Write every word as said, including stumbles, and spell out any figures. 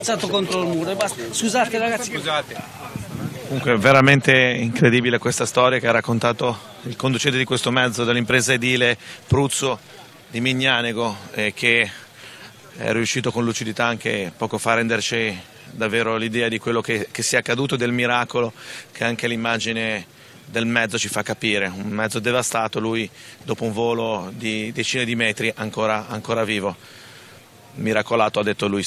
Stato contro il muro e basta. Scusate ragazzi. Scusate. Comunque è veramente incredibile questa storia che ha raccontato il conducente di questo mezzo dell'impresa edile Pruzzo di Mignanego, eh, che è riuscito con lucidità anche poco fa a renderci davvero l'idea di quello che, che sia accaduto, del miracolo che anche l'immagine del mezzo ci fa capire. Un mezzo devastato, lui dopo un volo di decine di metri ancora, ancora vivo. Miracolato, ha detto lui